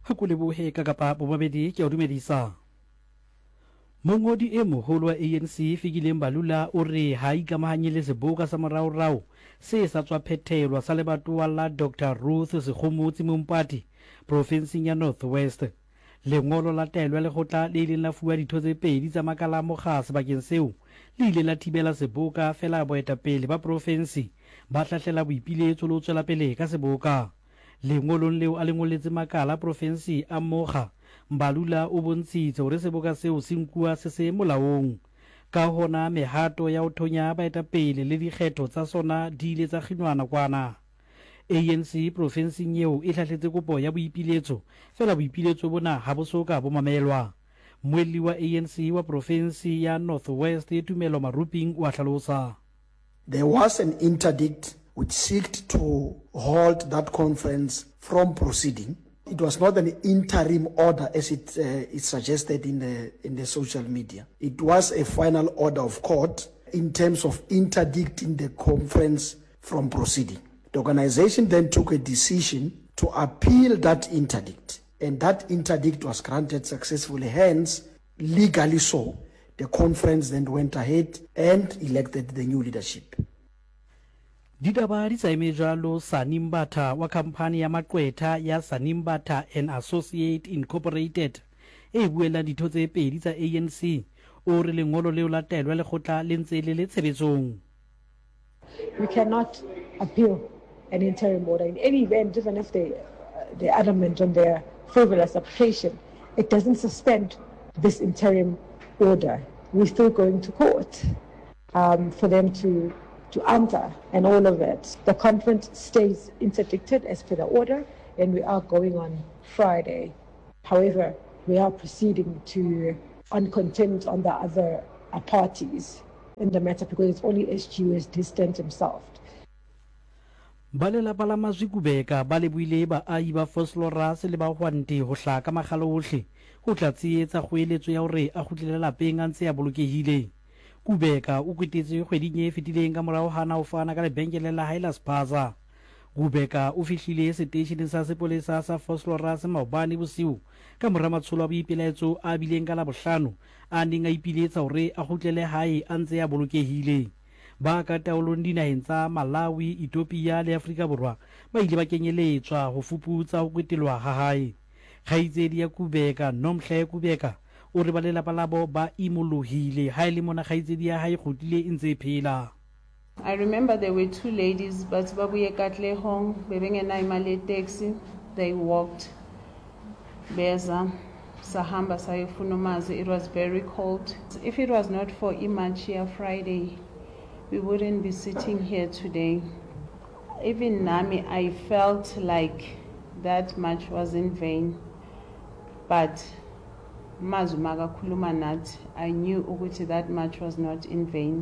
ha ko lebohe ka kapa bobabedi ke a dumedisa. Mongodi e moholo wa ANC Fikileng Balula o re ha ikamahanye le seboka sa moraorao se sa tswa phethelwa sa lebatowa la Dr. Ruth Sekgomotsi Mompati provinseng ya North West. Lengolo la taelo ya lekgotla le ileng la fuwa ditho tse pedi tsa makala a mokgasa bakeng seo le ile la thibela seboka fela boetapele ba provinsi ba hlahlela boipiletso le ho tswela pele ka seboka. Lengolong leo a le ngoletse makala a provinsi a mokga Mbalula o bontshitse hore seboka seo se nkuwa se se molaong. Ka hona mehato ya ho thonya baetapele le dikgetho tsa sona di ile tsa kginwana kwana. ANC provinsing eo e hlahletse kopo ya boipiletso fela boipiletso bona ha bo soka bo mamelwa. Moelli wa ANC wa provinsi ya North West Tumelo Maruping o a hlalosa. There was an interdict which sought to hold that conference from proceeding. It was not an interim order as it is suggested in the social media. It was a final order of court in terms of interdicting the conference from proceeding. The organization then took a decision to appeal that interdict, and that interdict was granted successfully. Hence, legally so, the conference then went ahead and elected the new leadership. Ditaba di tsaime jalo Sanimbatha wa khamphani ya maqwetha ya Sanimbatha and Associate Incorporated e buela ditho tse pedi tsa ANC o re lengolo leo la taelo ya lekgotla le ntse le tshebetsong. We cannot appeal an interim order in any event, even if they're adamant on their frivolous application. It doesn't suspend this interim order. We're still going to court for them to answer and all of it. The conference stays interdicted as per the order, and we are going on Friday. However, we are proceeding on contempt on the other parties in the matter because it's only SG who has distanced himself. Balela palama Zikubeka bale buile ba ai ba Fosloras le ba hwante ho hlaka magalo ohle ho tla tsietsa kgoeletso ya hore a khutlele lapeng a ntse ya bolokehile. Kubeka o kwetetse kgweding e fetileng ka morao hana ho fana ka lebenkele la Highlands Plaza. Kubeka o fihlile seteisheneng sa sepolesa sa Fosloras maobane bosiu ka mora matsholo a boipelaetso a bileng ka la bohlano a neng a ipiletsa hore a khutlele hae a ntse ya bolokehile. Ba ka taolong dinaheng tsa Malawi, Ethiopia le Afrika Borwa ba ile ba kenyeletswa ho fuputsa ho kwetelwa ha hae. Kgaitsedi ya Kubeka Nomhle Kubeka o re ba lelapa labo ba imolohile ha ile mona kgaitsedi ya hae kgotlile e ntse phela. I remember there were two ladies, but babuye Katlehong, bebengena imali taxi. They walked beza sahamba sayofuna umazi. It was very cold. If it was not for Imachia Friday, we wouldn't be sitting here today. Even Nami, I felt like that march was in vain. But Mazumaga Kulumanat, I knew ukuthi that march was not in vain.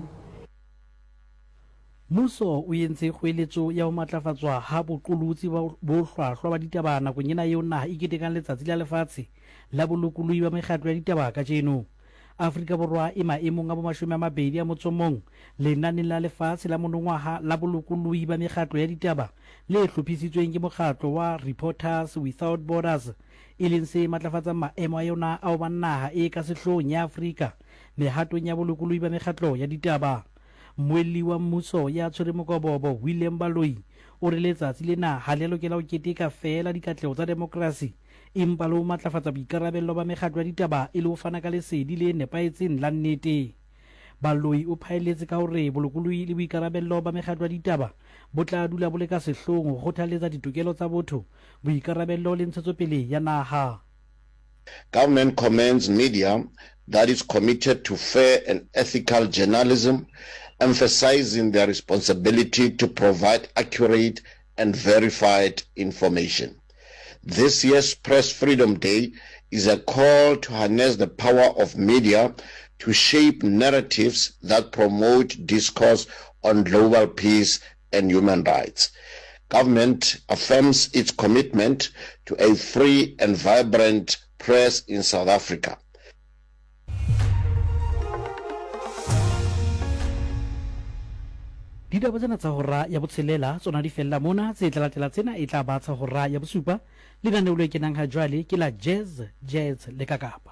Muso o entse kgoeletso ya ho matlafatswa ha boqolotsi bo hlwahlwa ba ditaba nakong ena eo naha e ketekang letsatsi la lefatshe la bolokolohi ba mekgatlo ya ditaba ka jeno. Afrika Borwa e maemong a bo 21 lenaneng la lefatshe la monongwaha la bolokolohi ba mekgatlo ya ditaba le hlophisitsweng ke mokgatlo wa Reporters Without Borders e leng se matlafatsa maemo a yona a ho ba naha e ka sehloohong ya Afrika mehatong ya bolokolohi ba mekgatlo ya ditaba. Moelli wa mmuso ya tshwere mokobobo William Baloyi o re letsatsi lena ha le lokela ho keteka fela dikatleho tsa demokrasi empa le ho matlafatsa boikarabello ba mekgatlo ya ditaba e le ho fana ka lesedi le nepaetseng la nnete. Baloyi o phaelletse ka hore bolokolohi le boikarabello ba mekgatlo ya ditaba bo tla dula bo le ka sehloohong ho kgothaletsa ditokelo tsa botho, boikarabello le ntshetsopele ya naha. Government commends media that is committed to fair and ethical journalism, emphasizing their responsibility to provide accurate and verified information. This year's Press Freedom Day is a call to harness the power of media to shape narratives that promote discourse on global peace and human rights. Government affirms its commitment to a free and vibrant press in South Africa. ditaba tsena tsa hora ya botshelela tsona di fella mona tse tla latela tsena e tla ba tsa hora ya bosupa le na le kenang ha jwale ke la jazz le kakapa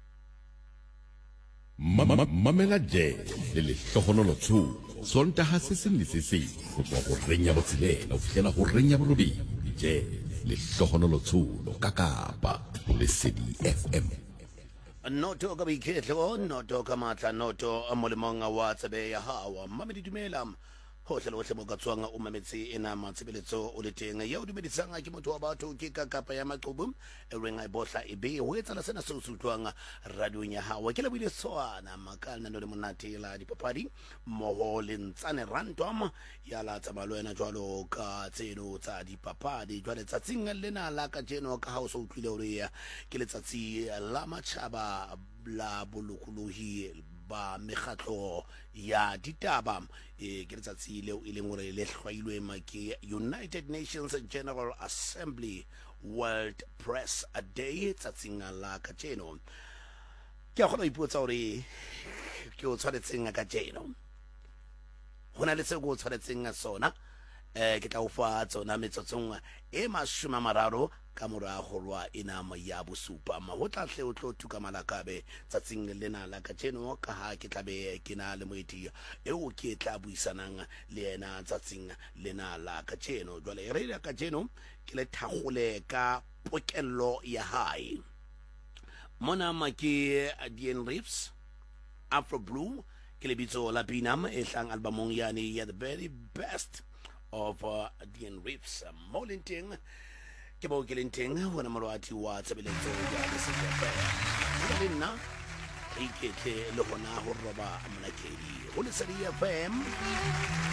mamela jazz le lehlohonolo tsho sontaha se seng le se seng go tswa ho reng ya botshelela ho fihlela ho reng ya borobedi jazz lehlohonolo tsho kakapa Lesedi FM. Noto ka boiketlo, noto ka matla, noto molemong wa tsebe ya hawa. Mamedi dumela hohle le hohle mo ka tswang o mametse ena matshebeletso o le teng ya o dumedisang ke motho wa batho ke kakapa ya maqhubu e reng a botla e be ho etsa la sena se utlwang radioing ya hawa ke le bile tswana makana no le monate la dipapadi mo le ntsane random ya la tsamalo ena jwalo ka tseno tsa dipapadi jwale tsatsing lena la ka jeno ka ha o so utlwile hore ke letsatsi la matjhaba la bolokolohi ba mekgatlo ya ditaba ke letsatsi leo e leng hore le hlwailwe make United Nations General Assembly World Press Day tsatsing la ka jeno ke a go ipotsa hore ke o tshwaretseng ka jeno hona le se go tshwaretseng sona ke tla o fa tsona metsotsong e mashome mararo ka morago lwa ena ya bosupa ma ho tla hle o tlo tuka malakabe tsatsing lena la ka jeno ka ha ke tlabe ke na le moeti eo ke tla buisanang le ena tsatsing lena la ka jeno jwale re la ka jeno ke le thagole ka pokello ya hae mona make Dean Reeves Afro Blue ke le bitso la binam e hlang albumong yani ya the very best of Dean Reeves Molinting ke bo ke lenteng hona molwati wa tsebeletso ya Lesedi FM le nna re iketle le hona ho roba mnakedi ho Lesedi FM